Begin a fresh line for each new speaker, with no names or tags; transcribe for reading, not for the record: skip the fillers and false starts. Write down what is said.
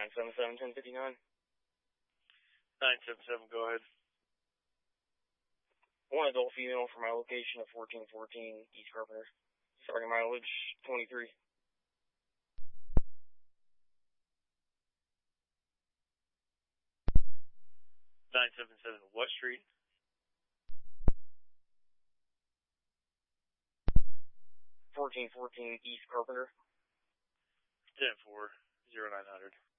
977-1059.
977, go ahead.
One adult female for my location of 1414 East Carpenter. Starting mileage 23.
977, what street?
1414 East Carpenter.
10-4, 0900.